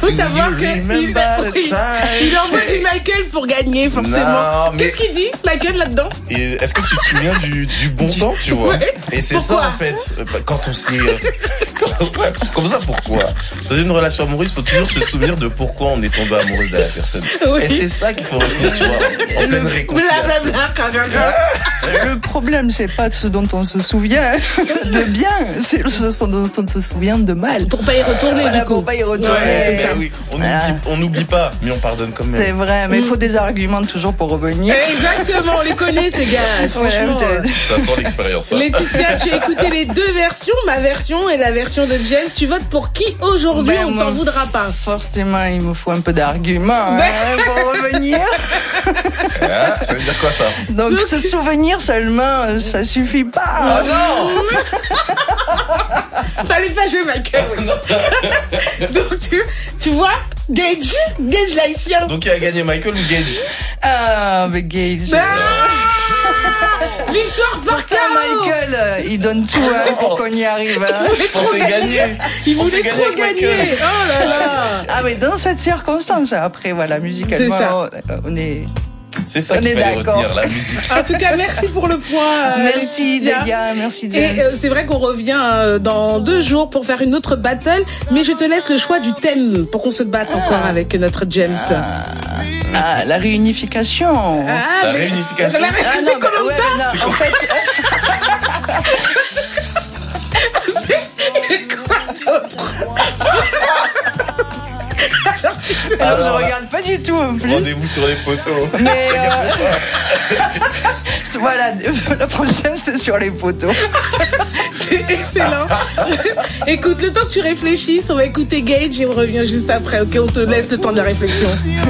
Faut savoir qu'il envoie du Michael pour gagner, forcément. Qu'est-ce qu'il dit, Michael, là-dedans? Et est-ce que tu te souviens du bon temps, tu vois? Ouais. Et c'est Pourquoi? ça, en fait, quand on s'est... Comme ça, pourquoi? Dans une relation amoureuse, il faut toujours se souvenir de pourquoi on est tombé amoureux de la personne. Oui. Et c'est ça qu'il faut retenir, tu vois, en pleine réconciliation. Le problème, c'est pas ce dont on se souvient de bien, c'est ce dont on se souvient de mal. Pour pas y retourner, Voilà, du coup. pour pas y retourner. Ouais, c'est ça. Oui, on n'oublie pas, mais on pardonne quand même. C'est vrai, mais il faut des arguments toujours pour revenir. Exactement, on les connaît, ces gars. Franchement. Ça sent l'expérience. Ça. Laetitia, tu as écouté les deux versions, ma version et la version de James. Tu votes pour qui aujourd'hui? On t'en voudra pas. Forcément, il me faut un peu d'arguments pour revenir. Ah, ça veut dire quoi, ça? Donc, se souvenir seulement, ça suffit pas. Ah non! Fallait pas jouer Michael. Donc, tu vois, Gage l'haïtien. Donc, il a gagné Michael ou Gage? Ah, mais Gage. Victoire par KO. Michael, il donne tout pour qu'on y arrive. Je pensais gagner. Il voulait trop gagner. Oh là là. Ah, mais dans cette circonstance, après, voilà, musicalement, on est... C'est ça qu'il fallait retenir, la musique. En tout cas, merci pour le point. Merci les gars, merci James. Et c'est vrai qu'on revient dans 2 jours pour faire une autre battle, mais je te laisse le choix du thème pour qu'on se batte encore avec notre James. La réunification. La réunification. C'est Koh-Lanta. En fait... Alors, je regarde pas du tout en plus. Rendez-vous sur les poteaux. Mais voilà, la prochaine c'est sur les poteaux. C'est excellent. Écoute, le temps que tu réfléchisses, on va écouter Gage et on revient juste après. Ok, on te laisse le temps de la réflexion.